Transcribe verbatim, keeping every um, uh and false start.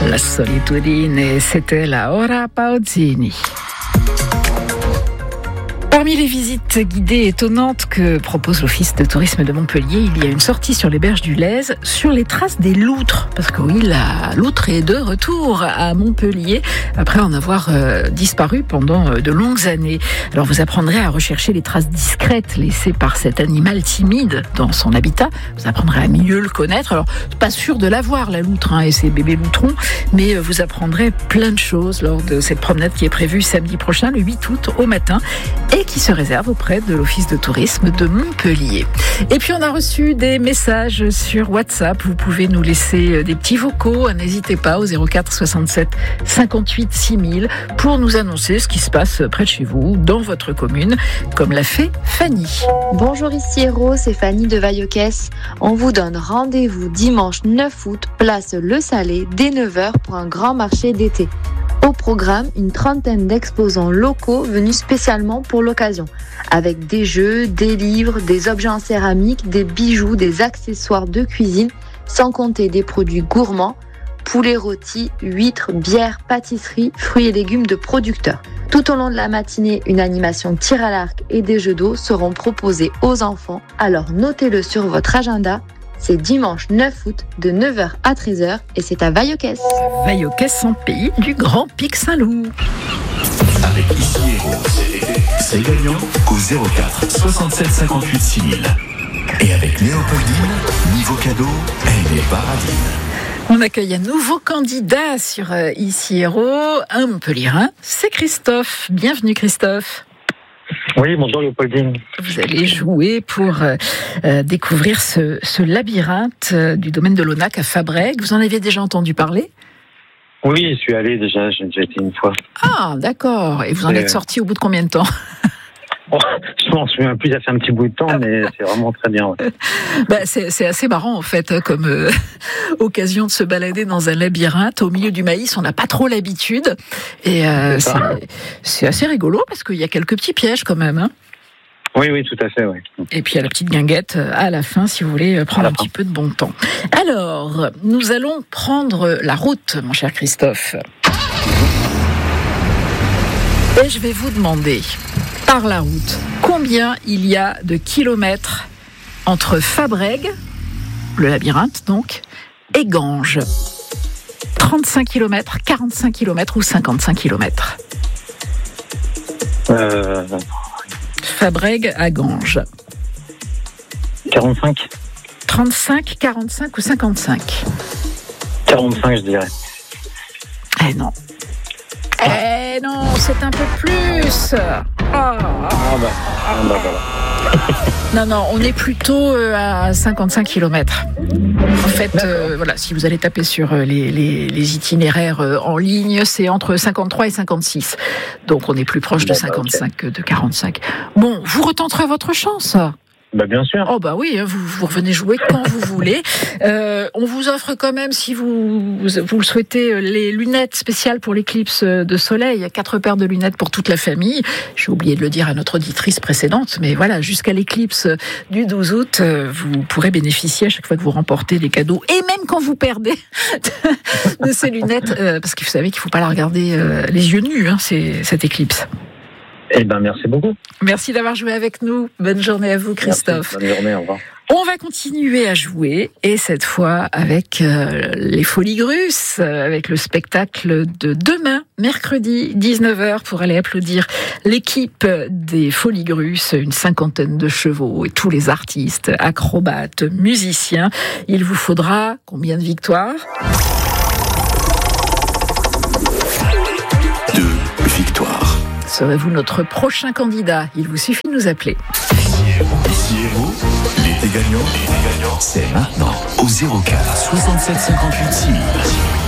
La solitudine, et c'était la Ora Pausini. Parmi les visites guidées étonnantes que propose l'Office de tourisme de Montpellier, il y a une sortie sur les berges du Lèze sur les traces des loutres. Parce que oui, la loutre est de retour à Montpellier après en avoir euh, disparu pendant de longues années. Alors vous apprendrez à rechercher les traces discrètes laissées par cet animal timide dans son habitat. Vous apprendrez à mieux le connaître. Alors, pas sûr de la voir, la loutre hein, et ses bébés loutrons, mais vous apprendrez plein de choses lors de cette promenade qui est prévue samedi prochain, le huit août au matin, et qui se réserve auprès de l'Office de tourisme de Montpellier. Et puis on a reçu des messages sur WhatsApp. Vous pouvez nous laisser des petits vocaux. N'hésitez pas au zéro quatre soixante-sept cinquante-huit six mille pour nous annoncer ce qui se passe près de chez vous, dans votre commune, comme l'a fait Fanny. Bonjour, ici Héros, c'est Fanny de Vaillocès. On vous donne rendez-vous dimanche neuf août, place Le Salé, dès neuf heures pour un grand marché d'été. Au programme, une trentaine d'exposants locaux venus spécialement pour l'occasion, avec des jeux, des livres, des objets en céramique, des bijoux, des accessoires de cuisine, sans compter des produits gourmands, poulet rôti, huîtres, bières, pâtisseries, fruits et légumes de producteurs. Tout au long de la matinée, une animation tir à l'arc et des jeux d'eau seront proposés aux enfants, alors notez-le sur votre agenda. C'est dimanche neuf août de neuf heures à treize heures et c'est à Vaillocès. Vaillocès en pays du Grand Pic Saint-Loup. Avec Ici Héros, c'est gagnant au zéro quatre soixante-sept cinquante-huit six mille. Et avec Léopoldine, niveau cadeau, elle est paradine. On accueille un nouveau candidat sur Ici Héros, un Montpellierin, c'est Christophe. Bienvenue Christophe. Oui, bonjour Léopoldine. Vous allez jouer pour euh, découvrir ce, ce labyrinthe euh, du domaine de l'Aunac à Fabrègues. Vous en aviez déjà entendu parler ? Oui, je suis allé déjà, j'ai déjà été une fois. Ah, d'accord. Et vous en Et êtes euh... sorti au bout de combien de temps ? Oh, je m'en souviens plus, ça fait un petit bout de temps, mais c'est vraiment très bien. Ouais. Bah, c'est, c'est assez marrant en fait, comme euh, occasion de se balader dans un labyrinthe au milieu du maïs. On n'a pas trop l'habitude, et euh, c'est, c'est, c'est assez rigolo parce qu'il y a quelques petits pièges quand même. Hein. Oui, oui, tout à fait. Ouais. Et puis il y a la petite guinguette à la fin si vous voulez prendre un petit peu de bon temps. Alors, nous allons prendre la route, mon cher Christophe, et je vais vous demander. Par la route, combien il y a de kilomètres entre Fabrègues, le labyrinthe donc, et Ganges ? trente-cinq kilomètres, quarante-cinq kilomètres ou cinquante-cinq kilomètres ? Euh... Fabrègues à Ganges. quarante-cinq. trente-cinq, quarante-cinq ou cinquante-cinq ? quarante-cinq, je dirais. Eh non. Eh non, c'est un peu plus. Oh. Ah bah, ah bah voilà. Non, non, on est plutôt à cinquante-cinq kilomètres. En fait, euh, voilà, si vous allez taper sur les, les, les itinéraires en ligne, c'est entre cinquante-trois et cinquante-six. Donc on est plus proche de cinquante-cinq que de quarante-cinq. Bon, vous retenterez votre chance. Bah bien sûr. Oh bah oui, vous, vous revenez jouer quand vous voulez. Euh, on vous offre quand même, si vous, vous le souhaitez, les lunettes spéciales pour l'éclipse de soleil. Il y a quatre paires de lunettes pour toute la famille. J'ai oublié de le dire à notre auditrice précédente, mais voilà, jusqu'à l'éclipse du douze août, vous pourrez bénéficier à chaque fois que vous remportez des cadeaux, et même quand vous perdez de ces lunettes, euh, parce que vous savez qu'il ne faut pas la regarder euh, les yeux nus, hein, c'est, cette éclipse. Eh ben, merci beaucoup. Merci d'avoir joué avec nous. Bonne journée à vous, Christophe. Merci. Bonne journée, au revoir. On va continuer à jouer, et cette fois avec euh, les Folies Grusses, euh, avec le spectacle de demain, mercredi, dix-neuf heures, pour aller applaudir l'équipe des Folies Grusses, une cinquantaine de chevaux et tous les artistes, acrobates, musiciens. Il vous faudra combien de victoires ? Deux victoires. Serez-vous notre prochain candidat ? Il vous suffit de nous appeler. Ici Héros, l'été gagnant, c'est maintenant au zéro quatre soixante-sept cinquante-huit six mille.